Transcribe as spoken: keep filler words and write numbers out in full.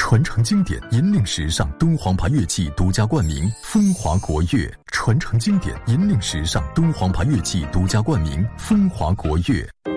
传承经典，引领时尚，敦煌牌乐器独家冠名，风华国乐。传承经典，引领时尚，敦煌牌乐器独家冠名，风华国乐。